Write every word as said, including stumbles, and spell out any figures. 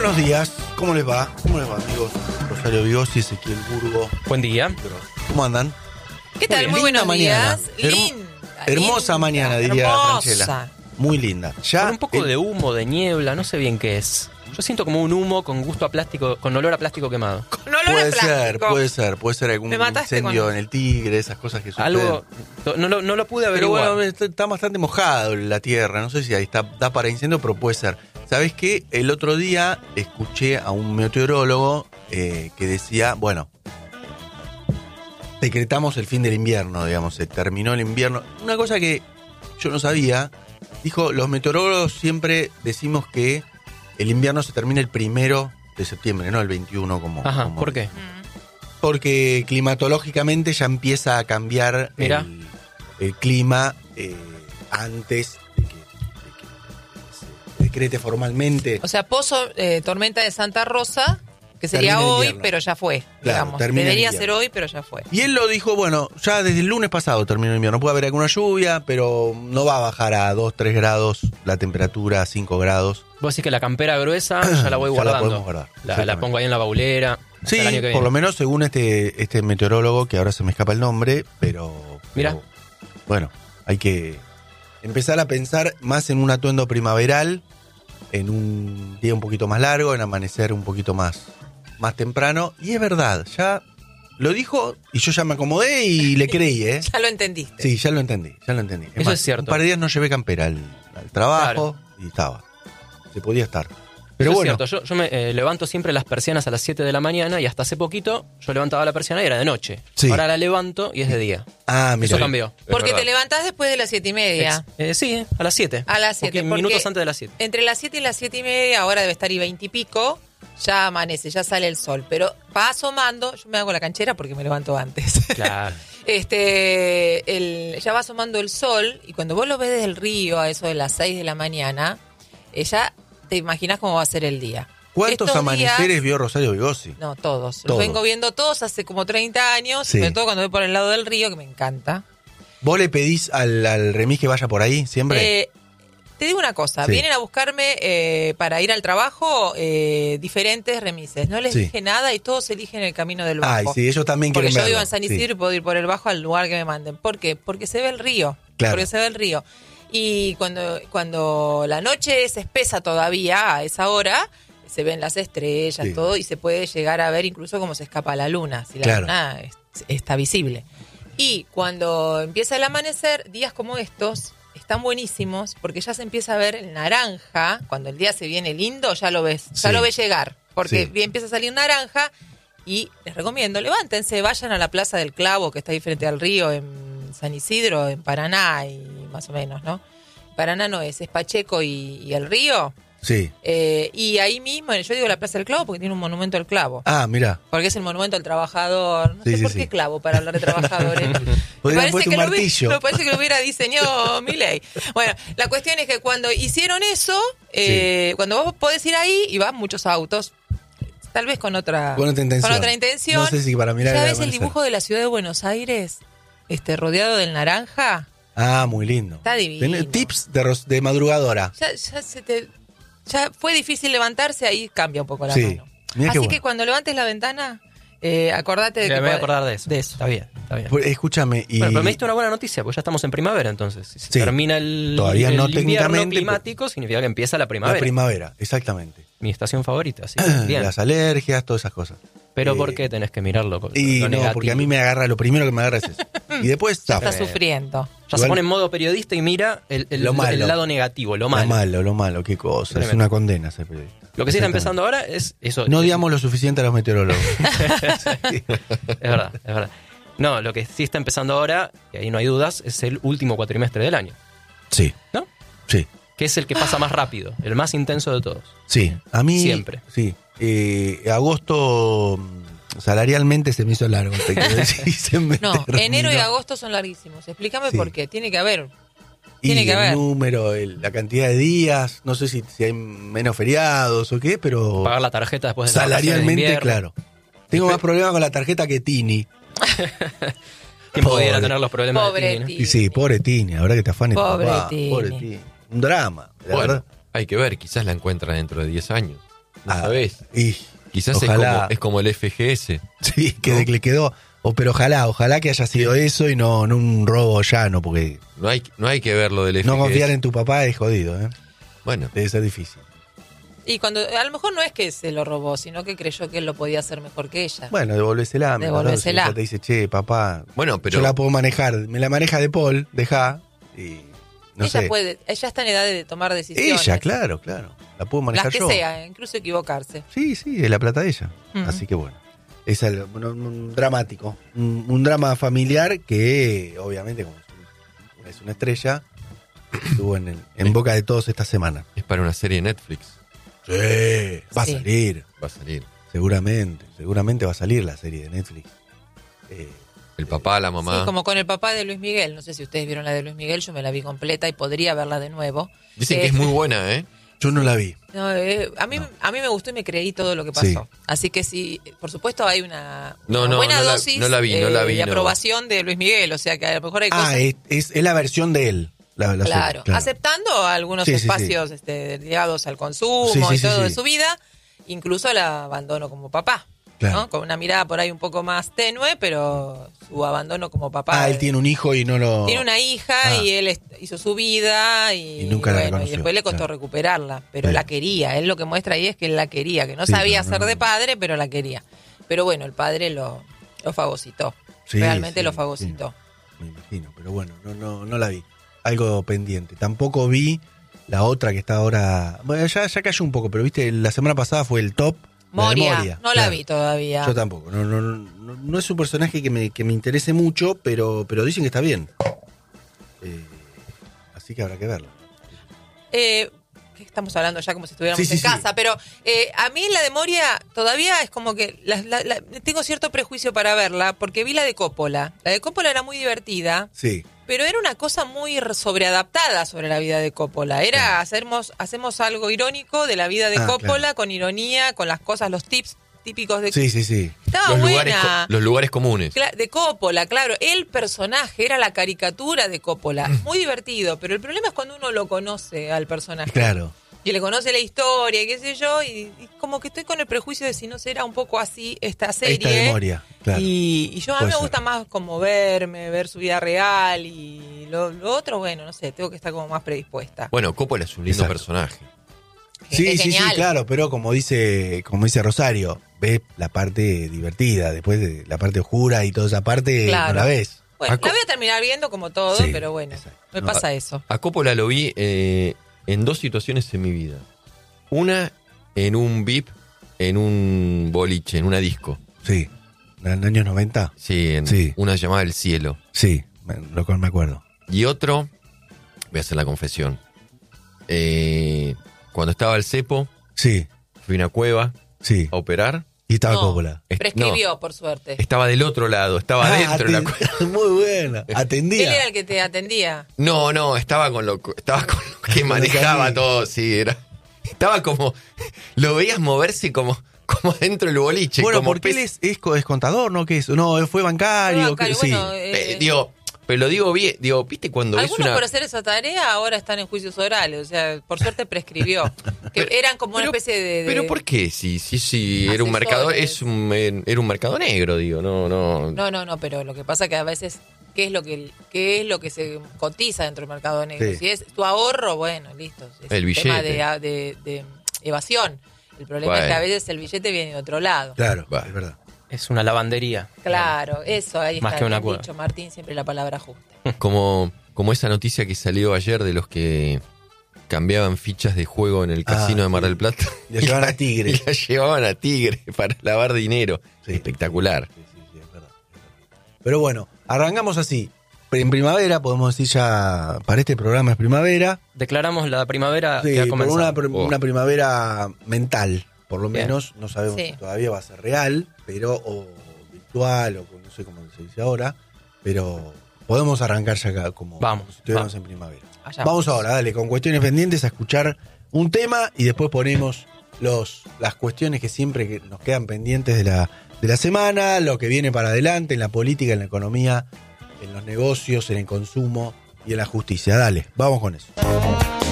Buenos días, ¿cómo les va? ¿Cómo les va, amigos? Rosario Vigossi, Ezequiel Burgo. Buen día. ¿Cómo andan? ¿Qué tal? Muy, Muy buenos mañana. días. Herm- linda, hermosa linda, mañana, diría hermosa. Franchella. Muy linda. Ya Con un poco el- de humo, de niebla, no sé bien qué es. Yo siento como un humo con gusto a plástico, con olor a plástico quemado. Con olor Puede a plástico. ser, puede ser, puede ser algún Me mataste incendio con- en el Tigre, esas cosas que suceden. Algo, no, lo- no lo pude Pero averiguar. bueno, está, está bastante mojado la tierra, no sé si ahí está, da para incendio, pero puede ser. ¿Sabés qué? El otro día escuché a un meteorólogo eh, que decía, bueno, decretamos el fin del invierno, digamos, se terminó el invierno. Una cosa que yo no sabía, dijo, los meteorólogos siempre decimos que el invierno se termina el primero de septiembre, no el veintiuno como... Ajá, como- ¿por qué? Porque climatológicamente ya empieza a cambiar Mirá. el, el clima eh, antes de que, de que se decrete formalmente. O sea, Pozo, eh, tormenta de Santa Rosa, que sería Termina el hoy, invierno. pero ya fue. Claro, digamos. termina el Debería invierno. ser hoy, pero ya fue. Y él lo dijo, bueno, ya desde el lunes pasado terminó el invierno. Puede haber alguna lluvia, pero no va a bajar a dos, tres grados la temperatura, a cinco grados. Vos decís que la campera gruesa ya la voy Ya la guardando. podemos guardar, La, la exactamente. pongo ahí en la baulera. hasta Sí, el año que por viene. lo menos según este, este meteorólogo, que ahora se me escapa el nombre, pero, Mirá. pero, bueno, hay que empezar a pensar más en un atuendo primaveral, en un día un poquito más largo, en amanecer un poquito más, más temprano. Y es verdad, ya lo dijo y yo ya me acomodé y le creí, ¿eh? Ya lo entendiste. Sí, ya lo entendí, ya lo entendí. Eso es cierto. Un par de días no llevé campera al, al trabajo y estaba. Se podía estar. Pero Eso bueno, es cierto, yo, yo me eh, levanto siempre las persianas a las siete de la mañana y hasta hace poquito yo levantaba la persiana y era de noche. Sí. Ahora la levanto y es de día. ah, mira. Eso cambió. Porque verdad. te levantás después de las siete y media. Ex- eh, sí, a las siete. A las siete, Porque porque- minutos antes de las siete. Entre las siete y las siete y media, ahora debe estar y veinte y pico, ya amanece, ya sale el sol. Pero va asomando, yo me hago la canchera porque me levanto antes. Claro. Este, el, ya va asomando el sol y cuando vos lo ves desde el río a eso de las seis de la mañana, eh, ya te imaginas cómo va a ser el día. ¿Cuántos Estos amaneceres días- vio Rosario Vigossi? No, todos. Todos. Los vengo viendo todos hace como treinta años, Sí. sobre todo cuando voy por el lado del río, que me encanta. ¿Vos le pedís al, al remis que vaya por ahí siempre? Eh, te digo una cosa, Sí. vienen a buscarme eh, para ir al trabajo eh, diferentes remises. No les Sí. dije nada y todos eligen el camino del Ay, bajo. sí, ellos también Porque quieren yo verlo. vivo en San Isidro y puedo ir por el bajo al lugar que me manden. ¿Por qué? Porque se ve el río. Claro. Porque se ve el río. Y cuando, cuando la noche es espesa todavía, a esa hora, se ven las estrellas, Sí. todo, y se puede llegar a ver incluso cómo se escapa la luna, si la Claro. luna es- está visible. Y cuando empieza el amanecer, días como estos están buenísimos porque ya se empieza a ver el naranja. Cuando el día se viene lindo, ya lo ves, ya Sí. lo ves llegar. Porque Sí. empieza a salir naranja y les recomiendo, levántense, vayan a la Plaza del Clavo, que está ahí frente al río, en San Isidro, en Paraná, y más o menos, ¿no? Paraná no es, es Pacheco y, y el río. Sí. Eh, y ahí mismo, yo digo la Plaza del Clavo porque tiene un monumento al clavo. Ah, mira. Porque es el monumento al trabajador. No Sí, sé sí, por sí. qué clavo para hablar de trabajadores. Me Podrían puesto un que lo hubi- martillo. me parece que lo hubiera diseñado Milei. Bueno, la cuestión es que cuando hicieron eso, eh, cuando vos podés ir ahí y van muchos autos, tal vez con otra, Con otra intención. con otra intención. No sé si para mirar ¿Ya el ves el amanecer. dibujo de la ciudad de Buenos Aires? Este, rodeado del naranja. Ah, muy lindo. Está divino. Tenés tips de, ros- de madrugadora. Ya, ya se te, ya fue difícil levantarse, ahí cambia un poco la Sí. mano. Mirá qué Así bueno. que cuando levantes la ventana, eh, acordate de Me que voy a pod- acordar de eso. de eso. Está bien, está bien. Pues, escúchame, y Bueno, pero me diste una buena noticia, porque ya estamos en primavera entonces. Si se Sí. termina el, Todavía el no invierno técnicamente, climático, significa que empieza la la primavera. primavera, exactamente. Mi estación favorita, sí. Bien. Las alergias, todas esas cosas. Pero Eh, ¿por qué tenés que mirarlo? con- Y lo no, negativo? porque a mí me agarra, lo primero que me agarra es eso. Y después, Está zafo. sufriendo. Ya Igual- se pone en modo periodista y mira el, el- Lo malo. el lado negativo, lo Lo malo. malo, lo malo, qué cosa. Es Tremendo. una condena ser periodista. Lo que sí está Exactamente. empezando ahora es eso. No es, digamos lo suficiente a los meteorólogos. es verdad, es verdad. No, lo que sí está empezando ahora, y ahí no hay dudas, es el último cuatrimestre del año, Sí, ¿no? sí, Que es el que pasa más rápido, el más intenso de todos. sí. A mí. Siempre. Sí. Eh, agosto mm, salarialmente se me hizo largo. Te quiero decir, se me No, terminó. enero y agosto son larguísimos. Explícame Sí. por qué. Tiene que haber. Y Tiene que el haber. número, el- la cantidad de días, no sé si, si hay menos feriados o qué, pero Pagar la tarjeta después de la vacaciones de salarialmente, invierno. claro. Tengo más problemas con la tarjeta que Tini. ¿Quién Pobre. pudiera tener los problemas Pobre de Tini, ¿no? Tini. Y sí, pobre Tini, ahora que te afanes. Pobre papá, Tini. Pobre Tini. Un drama, la Bueno, verdad. hay que ver, quizás la encuentra dentro de diez años. no Ah, sabés. Y Quizás es ojalá. como, es como el F G S. Sí, que ¿no? de que le quedó. O, pero ojalá, ojalá que haya sido eso y no, no un robo llano, porque No hay, no hay que ver lo del F G S. no confiar en tu papá es jodido, ¿eh? Bueno, Debe ser difícil. Y cuando a lo mejor no es que se lo robó, sino que creyó que él lo podía hacer mejor que ella. Bueno, devolvésela. me Devolvésela. acuerdo, si ella te dice, che, papá, bueno, pero yo la puedo manejar. Me la maneja de Paul, deja. Y no ella sé. puede, ella está en edad de tomar decisiones. Ella, claro, claro. La puedo manejar Las que yo. sea, incluso equivocarse. Sí, sí, es la plata de ella. Ujú. Así que bueno. Es el- un, un dramático. Un, un drama familiar que, obviamente, como es una estrella, estuvo en, el- en boca de todos esta semana. es para una serie de Netflix. Sí, va a Sí. salir. Va a salir. Seguramente, seguramente va a salir la serie de Netflix. Eh, El papá, la mamá. Sí, como con el papá de Luis Miguel. No sé si ustedes vieron la de Luis Miguel, yo me la vi completa y podría verla de nuevo. Dicen Eh, que es muy buena, ¿eh? yo no la vi. No, eh, a, mí, No. a mí me gustó y me creí todo lo que pasó. Sí. Así que sí, por supuesto hay una, No, una no, buena no la- dosis no la vi, no la eh, vi, de no. aprobación de Luis Miguel. O sea que a lo mejor hay cosas... Ah, es, es, es la versión de él. La, la claro, serie, aceptando algunos Sí, sí, sí. espacios este, ligados al consumo Sí, sí, y sí, todo sí. de su vida, incluso el abandono como papá. Claro. ¿no? Con una mirada por ahí un poco más tenue, pero su abandono como papá. Ah, él tiene un hijo y no lo... Tiene una hija Ah. y él est- hizo su vida y, Y nunca la bueno, y reconoció, después le costó claro. recuperarla, pero Sí. la quería. Él lo que muestra ahí es que él la quería, que no Sí, sabía no, no, ser no. de padre, pero la quería. Pero bueno, el padre lo, lo fagocitó. Sí, Realmente sí, lo fagocitó. sí, me imagino, pero bueno, no, no, no la vi. Algo pendiente. Tampoco vi la otra que está ahora... Bueno, ya, ya cayó un poco, pero viste, la semana pasada fue el top. la de Moria, Moria, no la claro. vi todavía. Yo tampoco. No, no, no, no es un personaje que me, que me interese mucho, pero, pero dicen que está bien. Eh, así que habrá que verlo. Eh, que estamos hablando ya como si estuviéramos Sí, sí, en sí. casa, pero eh, a mí la de Moria todavía es como que la- la- la- tengo cierto prejuicio para verla, porque vi la de Coppola. La de Coppola era muy divertida, Sí. pero era una cosa muy r- sobreadaptada sobre la vida de Coppola. Era Claro. hacemos, hacemos algo irónico de la vida de Ah, Coppola, claro. con ironía, con las cosas, los tips típicos de Sí, sí, sí. Estaba Los buena. lugares, co- los lugares comunes. Cla- de Coppola, claro, el personaje era la caricatura de Coppola, muy divertido, pero el problema es cuando uno lo conoce al personaje. Claro. Y le conoce la historia, y qué sé yo, y, y como que estoy con el prejuicio de si no será un poco así esta serie. Esta de Moria, claro. Y, y yo a mí Puede me ser. gusta más como verme, ver su vida real, y lo, lo otro, bueno, no sé, tengo que estar como más predispuesta. Bueno, Coppola es un lindo Exacto. personaje. Sí, Es sí, sí, genial. claro, pero como dice, como dice Rosario, ves la parte divertida, después de la parte oscura y toda esa parte Claro. no la ves. Bueno, A co- la voy a terminar viendo como todo, Sí, pero bueno, exacto. me No, pasa eso. A Coppola lo vi eh, en dos situaciones en mi vida. Una en un V I P, en un boliche, en una disco. Sí. ¿En los años noventa? Sí, en Sí. una llamada El Cielo. Sí, me- lo cual me acuerdo. Y otro, voy a hacer la confesión. Eh, cuando estaba el cepo, Sí, fui a una cueva sí. a operar. Y estaba No, Coppola. Est- prescribió, por suerte. Estaba del otro lado, estaba Ah, adentro de la aten- cueva. Muy buena. Atendía. Él era el que te atendía. No, no, estaba con lo, estaba con lo que Con lo manejaba que- todo, sí, era. Estaba como, lo veías moverse como, como dentro del boliche. Bueno, como porque él pez- es, es, co- es contador, ¿no? ¿Qué es? No, fue bancario. Fue bancario, que- bueno, sí. eh, Eh, digo, pero lo digo bien, digo, ¿viste cuando ves Algunos una... por hacer esa tarea ahora están en juicios orales, o sea, por suerte prescribió. Que eran como una Pero- especie de... de- Pero ¿por qué? Si, si, si era un mercado, Asesores. es un, eh, era un mercado negro, digo, no, no. No, no, no, pero lo que pasa que a veces, ¿qué es lo que qué es lo que se cotiza dentro del mercado negro? Sí. Si es tu ahorro, bueno, listo. Es El un tema billete. de, de- de evasión. El problema Bueno. es que a veces el billete viene de otro lado. Claro, Va. es verdad. Es una lavandería. Claro, eso, ahí Más está que una bien cueva. dicho, Martín, siempre la palabra justa. Como, como esa noticia que salió ayer de los que cambiaban fichas de juego en el Ah, casino de Mar sí. del Plata. Y la llevaban a Tigre. Y la llevaban a Tigre para lavar dinero. Sí. Espectacular. Sí, sí, sí, es verdad, es verdad. Pero bueno, arrancamos así. En primavera, podemos decir ya, para este programa es primavera. Declaramos la primavera Sí, que ha por comenzado. una, pr- Oh. una primavera mental, por lo Bien. menos. No sabemos Sí. si todavía va a ser real, pero o virtual, o no sé cómo se dice ahora. Pero podemos arrancar ya acá como, Vamos, como si estuviéramos vamos. en primavera. Allá Vamos vamos. ahora, dale, con cuestiones pendientes a escuchar un tema y después ponemos los las cuestiones que siempre que nos quedan pendientes de la, de la semana, lo que viene para adelante en la política, en la economía, en los negocios, en el consumo y en la justicia. Dale, vamos con eso.